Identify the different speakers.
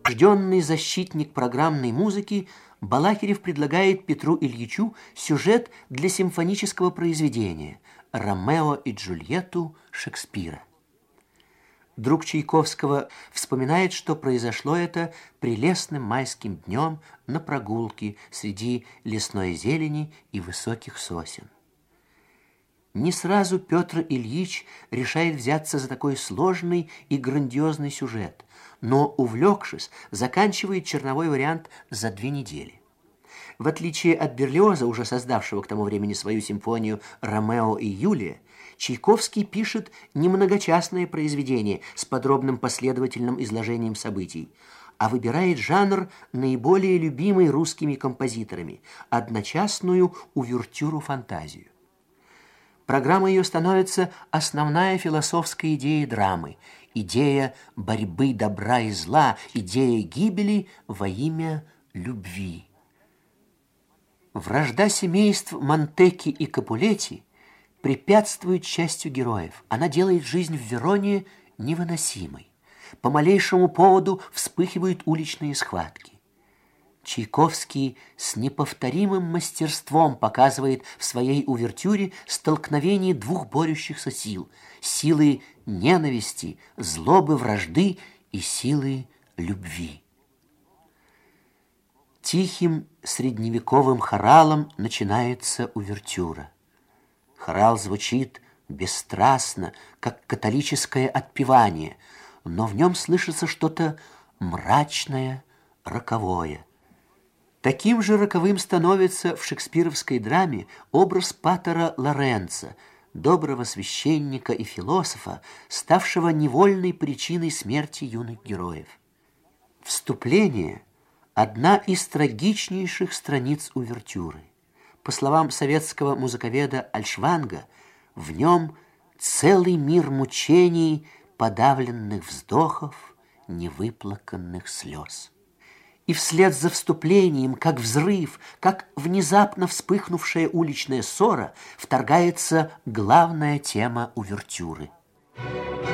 Speaker 1: Убежденный защитник программной музыки, Балакирев предлагает Петру Ильичу сюжет для симфонического произведения «Ромео и Джульетту» Шекспира. Друг Чайковского вспоминает, что произошло это прелестным майским днем на прогулке среди лесной зелени и высоких сосен. Не сразу Петр Ильич решает взяться за такой сложный и грандиозный сюжет, но, увлекшись, заканчивает черновой вариант за 2 недели. В отличие от Берлиоза, уже создавшего к тому времени свою симфонию «Ромео и Юлия», Чайковский пишет немногочастное произведение с подробным последовательным изложением событий, а выбирает жанр, наиболее любимый русскими композиторами – одночасную увертюру-фантазию. Программа ее становится основная философская идея драмы, идея борьбы добра и зла, идея гибели во имя любви. Вражда семейств Монтекки и Капулетти препятствует счастью героев. Она делает жизнь в Вероне невыносимой. По малейшему поводу вспыхивают уличные схватки. Чайковский с неповторимым мастерством показывает в своей увертюре столкновение 2 борющихся сил – силы ненависти, злобы, вражды и силы любви. Тихим средневековым хоралом начинается увертюра. Хорал звучит бесстрастно, как католическое отпевание, но в нем слышится что-то мрачное, роковое. Таким же роковым становится в шекспировской драме образ патера Лоренцо, доброго священника и философа, ставшего невольной причиной смерти юных героев. Вступление – одна из трагичнейших страниц увертюры. По словам советского музыковеда Альшванга, в нем целый мир мучений, подавленных вздохов, невыплаканных слез. И вслед за вступлением, как взрыв, как внезапно вспыхнувшая уличная ссора, вторгается главная тема увертюры.